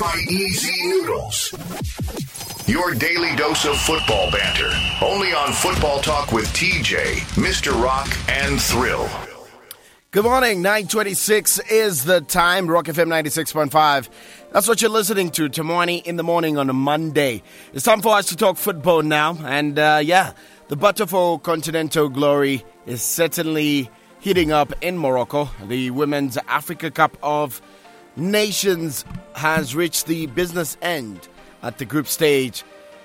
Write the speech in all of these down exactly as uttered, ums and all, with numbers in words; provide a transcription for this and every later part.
by Easy Noodles. Your daily dose of football banter. Only on Football Talk with T J, Mister Rock, and Thrill. Good morning. nine twenty-six is the time. Rock F M ninety-six point five. That's what you're listening to. Tomorrow in the morning on a Monday. It's time for us to talk football now. And uh, yeah, the battle for continental glory is certainly heating up in Morocco. The Women's Africa Cup of Nations has reached the business end at the group stage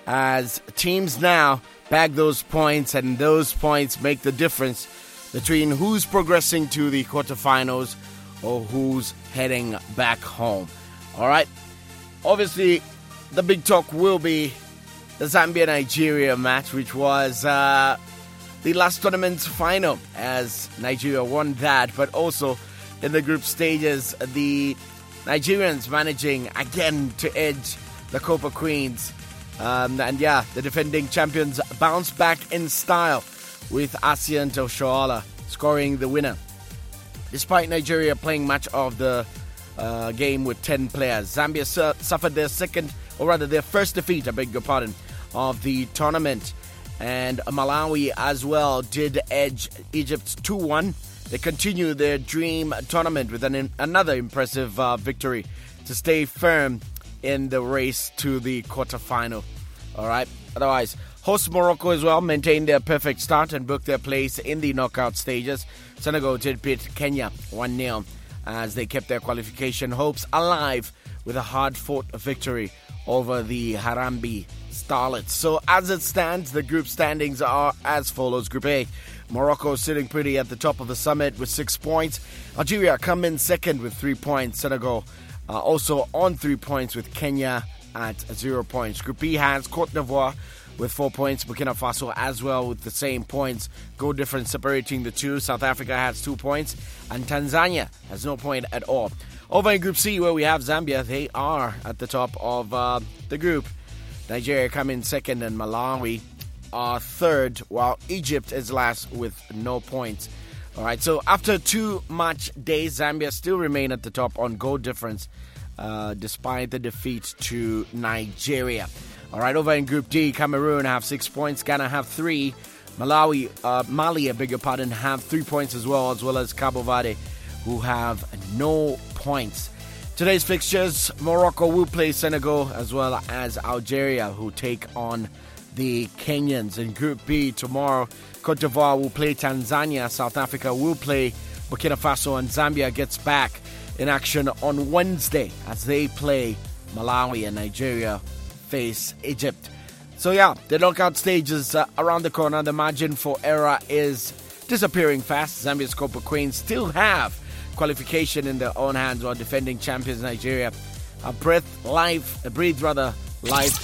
as teams now bag those points, and those points make the difference between who's progressing to the quarterfinals or who's heading back home. All right. Obviously, the big talk will be the Zambia-Nigeria match, which was uh, the last tournament's final, as Nigeria won that, but also in the group stages, the Nigerians managing again to edge the Copa Queens. Um, and yeah, the defending champions bounce back in style with Asian Oshoala scoring the winner. Despite Nigeria playing much of the uh, game with ten players, Zambia su- suffered their second, or rather their first defeat, I beg your pardon, of the tournament. And Malawi as well did edge Egypt two one. They continue their dream tournament with an, another impressive uh, victory to stay firm in the race to the quarterfinal. All right. Otherwise, host Morocco as well maintained their perfect start and booked their place in the knockout stages. Senegal did beat Kenya one nil as they kept their qualification hopes alive with a hard-fought victory over the Harambee Starlets. So as it stands, the group standings are as follows. Group A, Morocco sitting pretty at the top of the summit with six points. Algeria come in second with three points. Senegal uh, also on three points with Kenya at zero points. Group B has Cote d'Ivoire with four points. Burkina Faso as well with the same points. Goal difference separating the two. South Africa has two points. And Tanzania has no point at all. Over in Group C, where we have Zambia, they are at the top of uh, the group. Nigeria come in second and Malawi are third, while Egypt is last with no points. All right, so after two match days, Zambia still remain at the top on goal difference uh, despite the defeat to Nigeria. All right, over in Group D, Cameroon have six points, Ghana have three, Malawi, uh, Mali, I beg your pardon, have three points as well, as well as Cabo Verde, who have no points. Today's fixtures, Morocco will play Senegal as well as Algeria, who take on the Kenyans. In Group B tomorrow, Cote d'Ivoire will play Tanzania, South Africa will play Burkina Faso, and Zambia gets back in action on Wednesday as they play Malawi, and Nigeria face Egypt. So yeah, the knockout stage is uh, around the corner. The margin for error is disappearing fast. Zambia's Copa Queens still have qualification in their own hands, while defending champions Nigeria a breath life, a breathe rather life.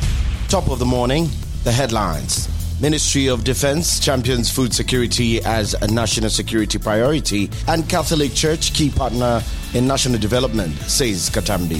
Top of the morning, the headlines. Ministry of Defense champions food security as a national security priority, and Catholic Church key partner in national development, says Katambi.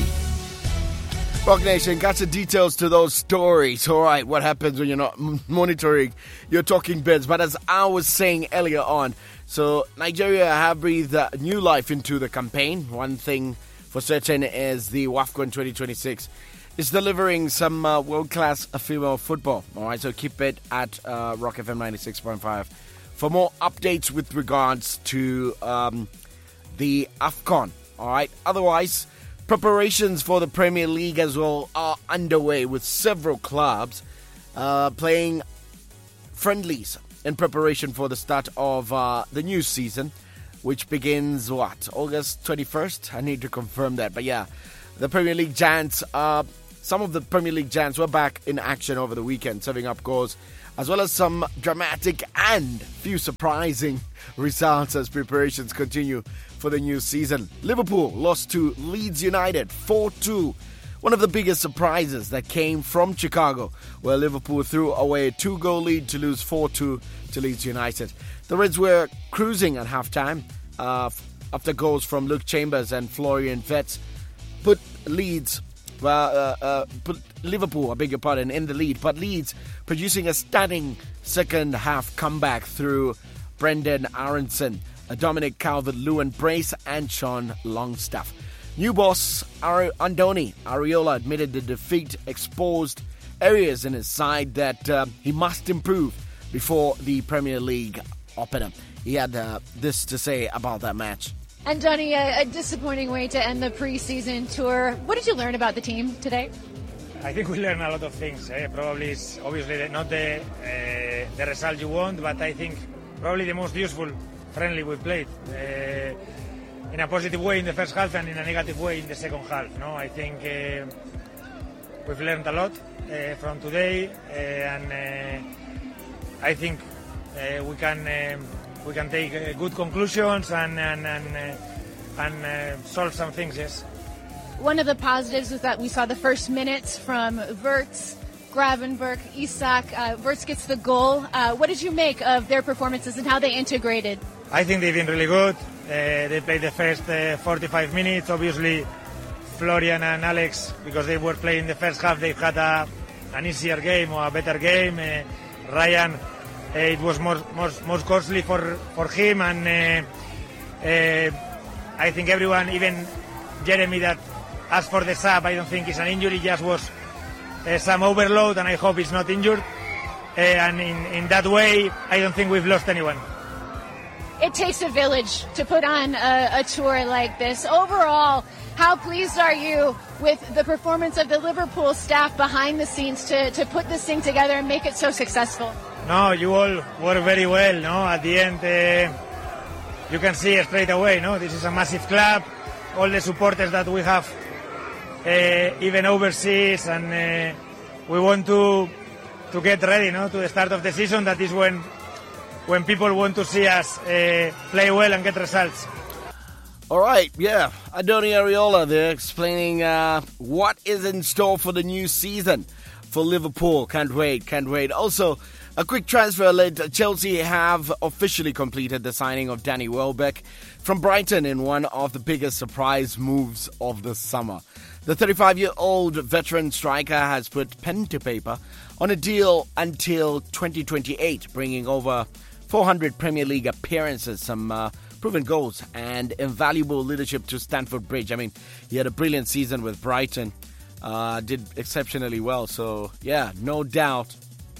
Rock Nation, got the details to those stories. All right, what happens when you're not m- monitoring your talking beds? But as I was saying earlier on, so Nigeria have breathed uh, new life into the campaign. One thing for certain is the WAFCON twenty twenty-six is delivering some uh, world-class female football. All right, so keep it at uh, Rock F M ninety-six point five for more updates with regards to um, the AFCON. All right, otherwise, preparations for the Premier League as well are underway, with several clubs uh, playing friendlies in preparation for the start of uh, the new season, which begins, what, August twenty-first? I need to confirm that. But yeah, the Premier League giants, uh, some of the Premier League giants were back in action over the weekend, serving up goals, as well as some dramatic and few surprising results as preparations continue for the new season. Liverpool lost to Leeds United four two. One of the biggest surprises that came from Chicago, where Liverpool threw away a two-goal lead to lose four two to Leeds United. The Reds were cruising at halftime uh, after goals from Luke Chambers and Florian Wirtz put Leeds, well, uh, uh, put Liverpool, I beg your pardon, in the lead. But Leeds producing a stunning second-half comeback through Brendan Aronson, Dominic Calvert-Lewin, Brace and Sean Longstaff. New boss Ar- Andoni Iraola admitted the defeat exposed areas in his side that uh, he must improve before the Premier League opener. He had uh, this to say about that match. And Donny, a, a disappointing way to end the pre-season tour. What did you learn about the team today? I think we learned a lot of things. Eh? Probably it's obviously not the uh, the result you want, but I think probably the most useful friendly we played. Uh, in a positive way in the first half and in a negative way in the second half. No, I think uh, we've learned a lot uh, from today, uh, and uh, I think uh, we can um, we can take uh, good conclusions and and and, uh, and uh, solve some things. Yes. One of the positives was that we saw the first minutes from Wirtz, Gravenberch, Isak. Uh, Wirtz gets the goal. Uh, what did you make of their performances and how they integrated? I think they've been really good. Uh, they played the first uh, forty-five minutes. Obviously, Florian and Alex, because they were playing the first half, they've had a, an easier game or a better game. Uh, Ryan, uh, it was more, more, more costly for, for him. And uh, uh, I think everyone, even Jeremy, that asked for the sub, I don't think it's an injury, just was uh, some overload, and I hope he's not injured. Uh, and in, in that way, I don't think we've lost anyone. It takes a village to put on a, a tour like this. Overall, how pleased are you with the performance of the Liverpool staff behind the scenes to, to put this thing together and make it so successful? No, you all work very well. No, at the end, uh, you can see straight away. No, this is a massive club. All the supporters that we have, uh, even overseas, and uh, we want to to get ready. No, to the start of the season. That is when. when people want to see us uh, play well and get results. All right, yeah. Andoni Iraola there explaining uh, what is in store for the new season for Liverpool. Can't wait, can't wait. Also, a quick transfer alert. Chelsea have officially completed the signing of Danny Welbeck from Brighton in one of the biggest surprise moves of the summer. The thirty-five-year-old veteran striker has put pen to paper on a deal until twenty twenty-eight, bringing over four hundred Premier League appearances, some uh, proven goals, and invaluable leadership to Stamford Bridge. I mean, he had a brilliant season with Brighton, uh, did exceptionally well. So, yeah, no doubt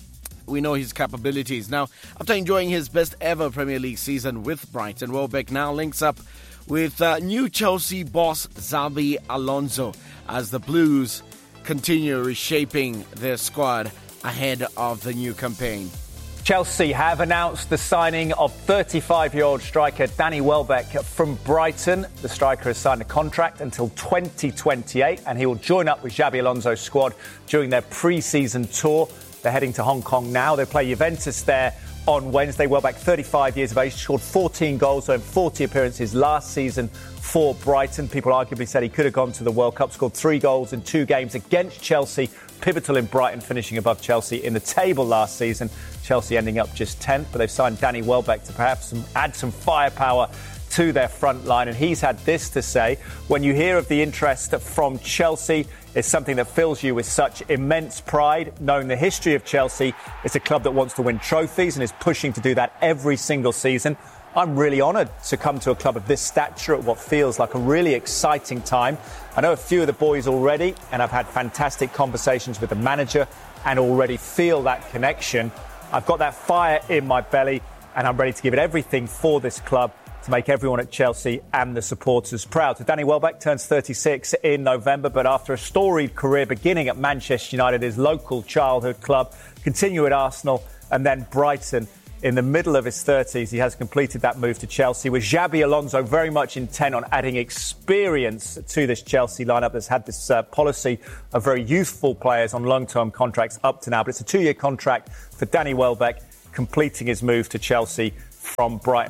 we know his capabilities. Now, after enjoying his best ever Premier League season with Brighton, Welbeck now links up with uh, new Chelsea boss Xabi Alonso as the Blues continue reshaping their squad ahead of the new campaign. Chelsea have announced the signing of thirty-five-year-old striker Danny Welbeck from Brighton. The striker has signed a contract until twenty twenty-eight, and he will join up with Xabi Alonso's squad during their pre-season tour. They're heading to Hong Kong now. They play Juventus there on Wednesday. Welbeck, thirty-five years of age, scored fourteen goals and forty appearances last season for Brighton. People arguably said he could have gone to the World Cup, scored three goals in two games against Chelsea. Pivotal in Brighton, finishing above Chelsea in the table last season. Chelsea ending up just tenth, but they've signed Danny Welbeck to perhaps some, add some firepower to their front line. And he's had this to say: when you hear of the interest from Chelsea, it's something that fills you with such immense pride. Knowing the history of Chelsea, it's a club that wants to win trophies and is pushing to do that every single season. I'm really honoured to come to a club of this stature at what feels like a really exciting time. I know a few of the boys already, and I've had fantastic conversations with the manager and already feel that connection. I've got that fire in my belly, and I'm ready to give it everything for this club to make everyone at Chelsea and the supporters proud. So Danny Welbeck turns thirty-six in November, but after a storied career beginning at Manchester United, his local childhood club, continue at Arsenal and then Brighton. In the middle of his thirties, he has completed that move to Chelsea, with Xabi Alonso very much intent on adding experience to this Chelsea lineup that's had this uh, policy of very youthful players on long-term contracts up to now. But it's a two-year contract for Danny Welbeck, completing his move to Chelsea from Brighton.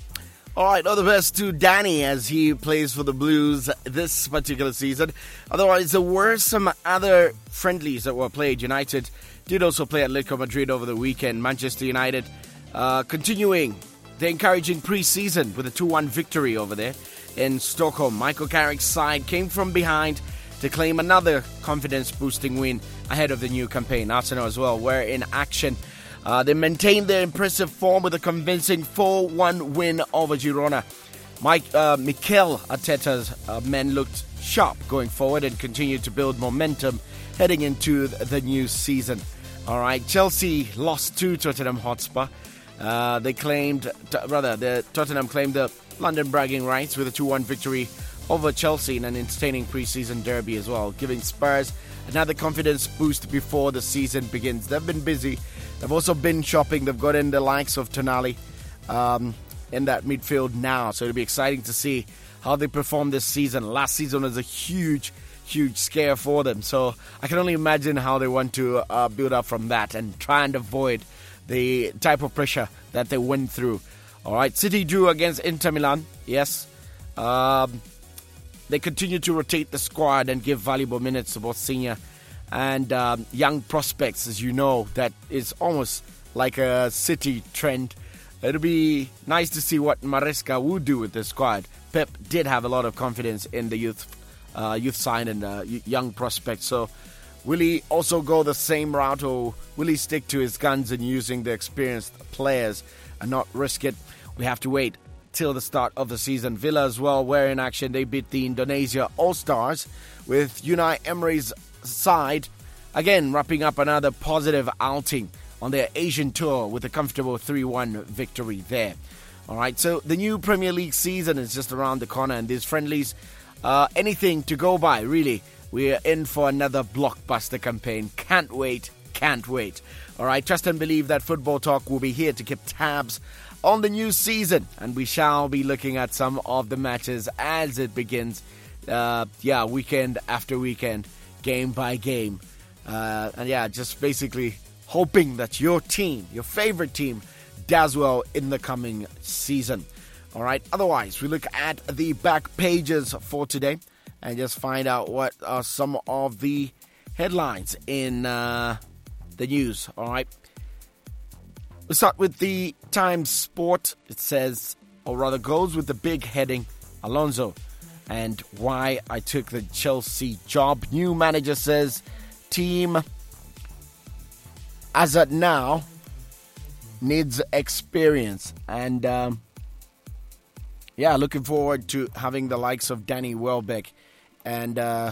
All right, all the best to Danny as he plays for the Blues this particular season. Otherwise, there were some other friendlies that were played. United did also play Atletico Madrid over the weekend. Manchester United uh, continuing the encouraging pre-season with a two one victory over there in Stockholm. Michael Carrick's side came from behind to claim another confidence-boosting win ahead of the new campaign. Arsenal as well were in action. Uh, they maintained their impressive form with a convincing four one win over Girona Mike uh, Mikel Arteta's uh, men looked sharp going forward and continued to build momentum heading into the new season. All right, Chelsea lost to Tottenham Hotspur. Uh, they claimed, t- rather, the Tottenham claimed the London bragging rights with a two one victory over Chelsea in an entertaining pre-season derby as well, giving Spurs another confidence boost before the season begins. They've been busy. They've also been shopping. They've got in the likes of Tonali um, in that midfield now, so it'll be exciting to see how they perform this season. Last season was a huge, huge scare for them, so I can only imagine how they want to uh, build up from that and try and avoid the type of pressure that they went through. All right, City drew against Inter Milan. Yes. Um, they continue to rotate the squad and give valuable minutes to both senior and um, young prospects, as you know. That is almost like a City trend. It'll be nice to see what Maresca will do with the squad. Pep did have a lot of confidence in the youth uh, youth side and uh, young prospects. So will he also go the same route, or will he stick to his guns and using the experienced players and not risk it? We have to wait till the start of the season. Villa as well were in action. They beat the Indonesia All-Stars with Unai Emery's side again wrapping up another positive outing on their Asian tour with a comfortable three one victory there. All right, so the new Premier League season is just around the corner, and these friendlies, uh, anything to go by, really. We're in for another blockbuster campaign. Can't wait, can't wait. All right, trust and believe that Football Talk will be here to keep tabs on the new season, and we shall be looking at some of the matches as it begins. Uh, yeah, weekend after weekend, game by game. Uh, and yeah, just basically hoping that your team, your favorite team, does well in the coming season. All right, otherwise, we look at the back pages for today and just find out what are some of the headlines in uh, the news. All right. We'll start with the Times Sport. It says, or rather goes with the big heading, Alonso and why I took the Chelsea job. New manager says, team as at now needs experience. And um, yeah, looking forward to having the likes of Danny Welbeck and uh,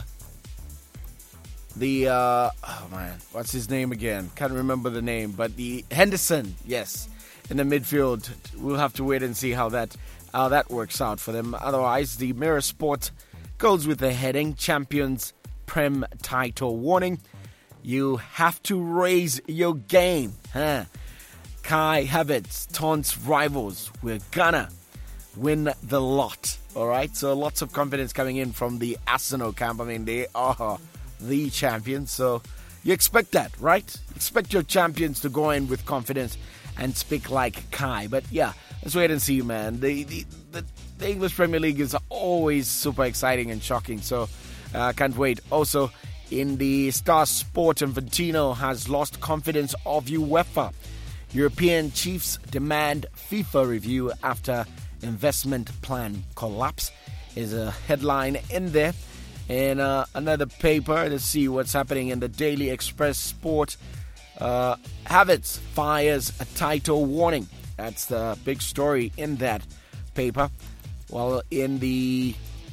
the, uh, oh man, what's his name again? Can't remember the name, but the Henderson, yes, in the midfield. We'll have to wait and see how that how that works out for them. Otherwise, the Mirror Sport goes with the heading, Champions Prem title warning. You have to raise your game. Huh? Kai Havertz taunts rivals. We're gonna win the lot. All right, so lots of confidence coming in from the Arsenal camp. I mean, they are the champions, so you expect that, right? Expect your champions to go in with confidence and speak like Kai. But yeah, let's wait and see, man. The the, the, the English Premier League is always super exciting and shocking, so I uh, can't wait. Also, in the Star Sport, Infantino has lost confidence of UEFA. European chiefs demand FIFA review after investment plan collapse is a headline in there. In uh, another paper, let's see what's happening in the Daily Express Sport. Uh, Havertz fires a title warning. That's the big story in that paper. While in the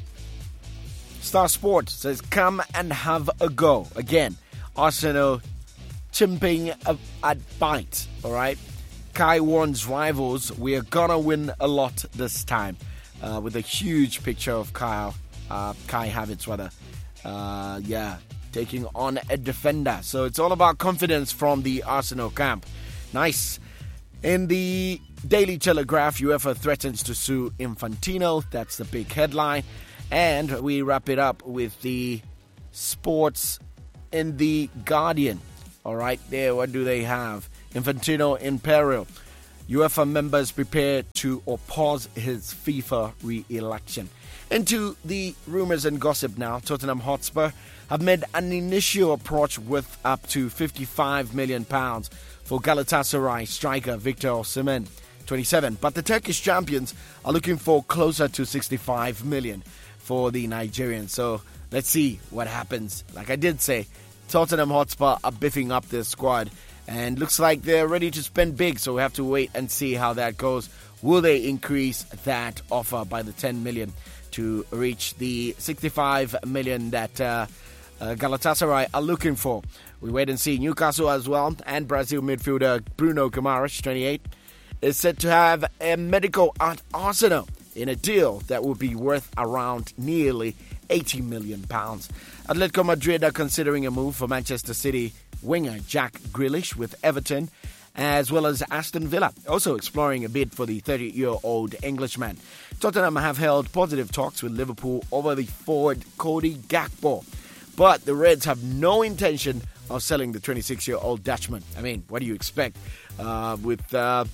Star Sport says, come and have a go. Again, Arsenal chimping a, a bite, all right? Kai warns rivals, we're gonna win a lot this time. Uh, with a huge picture of Kyle. Uh, Kai Havertz, rather, uh, yeah, taking on a defender. So it's all about confidence from the Arsenal camp. Nice. In the Daily Telegraph, UEFA threatens to sue Infantino. That's the big headline. And we wrap it up with the sports in the Guardian. All right, there, what do they have? Infantino in peril. UEFA members prepare to oppose his FIFA re-election. Into the rumours and gossip now. Tottenham Hotspur have made an initial approach with up to fifty-five million pounds for Galatasaray striker Victor Osimhen, twenty-seven. But the Turkish champions are looking for closer to sixty-five million for the Nigerians. So let's see what happens. Like I did say, Tottenham Hotspur are biffing up their squad and looks like they're ready to spend big. So we have to wait and see how that goes. will they increase that offer by the ten million to reach the sixty-five million that uh, uh, Galatasaray are looking for? We wait and see. Newcastle as well, and Brazil midfielder Bruno Guimaraes, twenty-eight, is said to have a medical at Arsenal in a deal that will be worth around nearly eighty million pounds. Atletico Madrid are considering a move for Manchester City winger Jack Grealish with Everton, as well as Aston Villa, also exploring a bid for the thirty-year-old Englishman. Tottenham have held positive talks with Liverpool over the forward Cody Gakpo, but the Reds have no intention of selling the twenty-six-year-old Dutchman. I mean, what do you expect uh, with uh,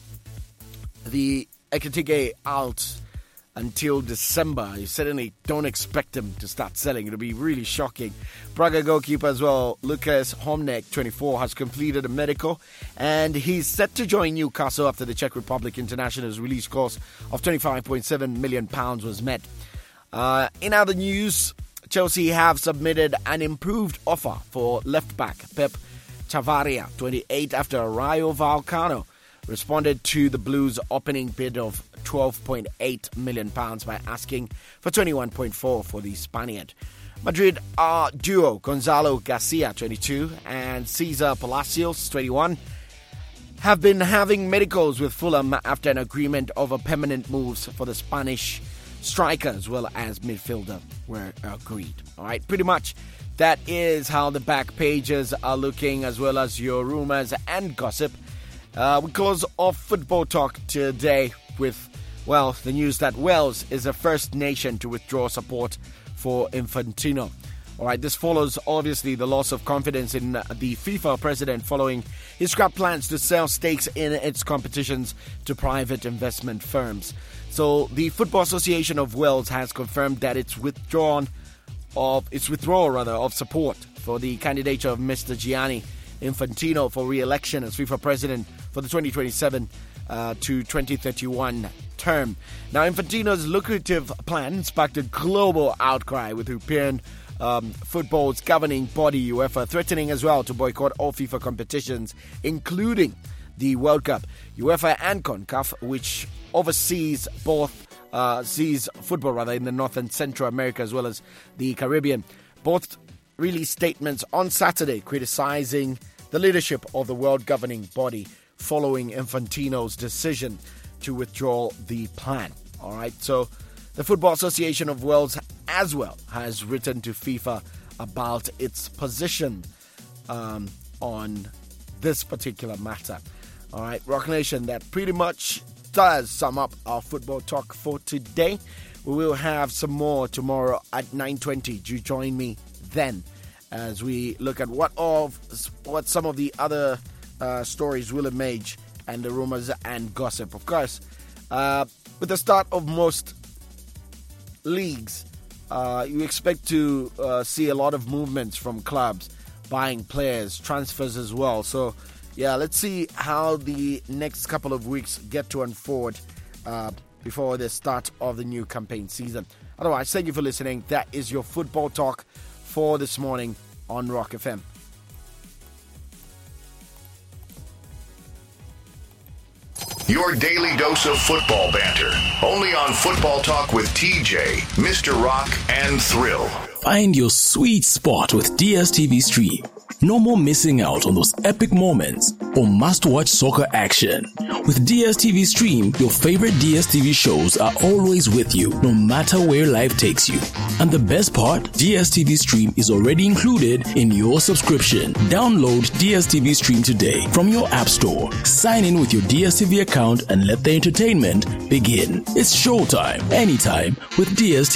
the Ekitike out until December? You certainly don't expect them to start selling. It'll be really shocking. Braga goalkeeper as well, Lucas Homnek, twenty-four, has completed a medical, and he's set to join Newcastle after the Czech Republic international's release cost of twenty-five point seven million pounds was met. Uh, in other news, Chelsea have submitted an improved offer for left-back Pep Chavaria, twenty-eight, after Rayo Vallecano responded to the Blues' opening bid of twelve point eight million pounds by asking for twenty-one point four for the Spaniard. Madrid are duo Gonzalo Garcia, twenty-two, and Cesar Palacios, twenty-one, have been having medicals with Fulham after an agreement over permanent moves for the Spanish striker as well as midfielder were agreed. All right, pretty much that is how the back pages are looking, as well as your rumors and gossip. Uh, we close off football talk today with, well, the news that Wales is the first nation to withdraw support for Infantino. All right, this follows, obviously, the loss of confidence in the FIFA president following his scrap plans to sell stakes in its competitions to private investment firms. So the Football Association of Wales has confirmed that it's withdrawn of its withdrawal rather of support for the candidature of Mister Gianni Infantino for re-election as FIFA president for the twenty twenty-seven uh, to twenty thirty-one term. Now, Infantino's lucrative plan sparked a global outcry, with European um, football's governing body UEFA threatening as well to boycott all FIFA competitions, including the World Cup. UEFA and CONCACAF, which oversees both uh, sees football rather in the North and Central America as well as the Caribbean, both released statements on Saturday criticizing the leadership of the world governing body following Infantino's decision to withdraw the plan. All right, so the Football Association of Wales as well has written to FIFA about its position um, on this particular matter. All right, Rock Nation, that pretty much does sum up our football talk for today. We will have some more tomorrow at nine twenty. Do join me then as we look at what of what some of the other uh, stories will emerge and the rumors and gossip. Of course, uh, with the start of most leagues, uh, you expect to uh, see a lot of movements from clubs, buying players, transfers as well. So, yeah, let's see how the next couple of weeks get to unfold uh, before the start of the new campaign season. Otherwise, thank you for listening. That is your football talk for this morning on Rock F M. Your daily dose of football banter. Only on Football Talk with T J, Mister Rock, and Thrill. Find your sweet spot with D S T V Stream. No more missing out on those epic moments or must-watch soccer action. With D S T V Stream, your favorite D S T V shows are always with you, no matter where life takes you. And the best part, D S T V Stream is already included in your subscription. Download D S T V Stream today from your app store. Sign in with your D S T V account and let the entertainment begin. It's showtime, anytime with D S T V.